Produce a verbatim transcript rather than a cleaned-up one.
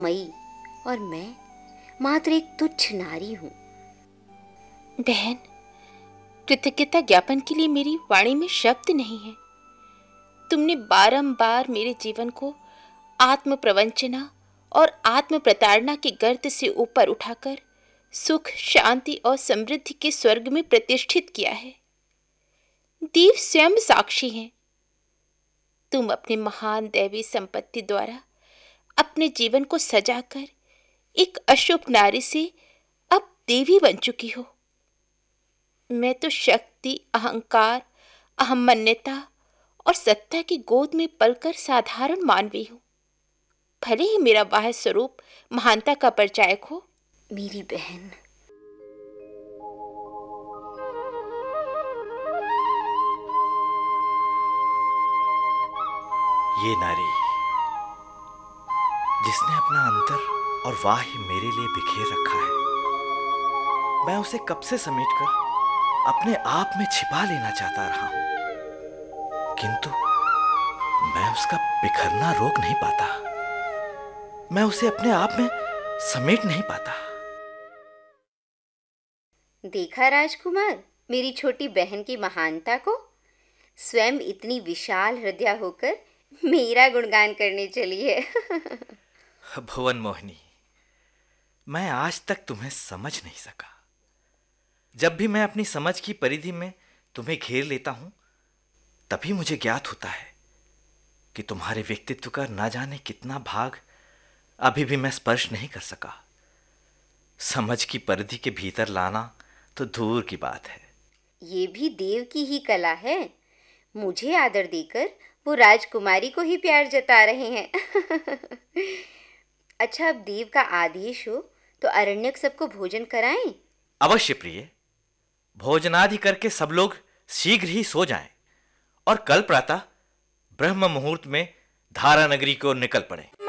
मई और मैं मात्र एक तुच्छ नारी हूँ। बहन, कृतज्ञता ज्ञापन के लिए मेरी वाणी में शब्द नहीं है। तुमने बारंबार मेरे जीवन को आत्म प्रवंचना और आत्म प्रताड़ना के गर्त से ऊपर उठाकर सुख, शांति और समृद्धि के स्वर्ग में प्रतिष्ठित किया है। देव स्वयं साक्षी हैं। तुम अपने महान दैवी संपत्ति द्वारा अपने जीवन को सजाकर एक अशुभ नारी से अब देवी बन चुकी हो। मैं तो शक्ति, अहंकार, अहमन्यता और सत्ता की गोद में पलकर साधारण मानवी हूँ। भले ही मेरा बाह्य स्वरूप महानता का परिचायक हो। मेरी बहन, ये नारी जिसने अपना अंतर और वाह्य मेरे लिए बिखेर रखा है, मैं उसे कब से समेटकर अपने आप में छिपा लेना चाहता रहा हूं, किंतु मैं उसका बिखरना रोक नहीं पाता। मैं उसे अपने आप में समेट नहीं पाता। देखा राजकुमार, मेरी छोटी बहन की महानता को। स्वयं इतनी विशाल हृदय होकर मेरा गुणगान करने चली है। भुवन मोहिनी, मैं आज तक तुम्हें समझ नहीं सका। जब भी मैं अपनी समझ की परिधि में तुम्हें घेर लेता हूं, तभी मुझे ज्ञात होता है कि तुम्हारे व्यक्तित्व का ना जाने कितना भाग अभी भी मैं स्पर्श नहीं कर सका। समझ की परिधि के भीतर लाना तो दूर की बात है। ये भी देव की ही कला है। मुझे आदर देकर वो राजकुमारी को ही प्यार जता रहे हैं। अच्छा, अब देव का आदेश हो तो अरण्यक सबको भोजन कराएं। अवश्य प्रिय, भोजनादि करके सब लोग शीघ्र ही सो जाएं और कल प्रातः ब्रह्म मुहूर्त में धारा नगरी को निकल पड़े।